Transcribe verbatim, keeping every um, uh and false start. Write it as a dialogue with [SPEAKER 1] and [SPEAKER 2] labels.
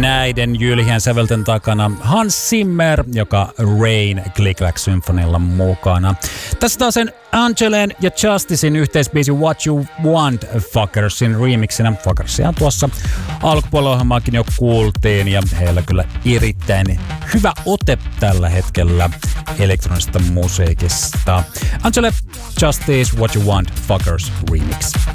[SPEAKER 1] näiden jylhien sävelten takana Hans Zimmer, joka Rain Click Clack Symphonylla mukana. Tässä taas sen Angelen ja Justicein yhteisbiisi What You Want Fuckersin remixinä. Fuckersia tuossa alkupuolella ohjelmaakin jo kuultiin ja heillä kyllä erittäin hyvä ote tällä hetkellä elektronisesta musiikista. Angele, Justice, What You Want Fuckers remix.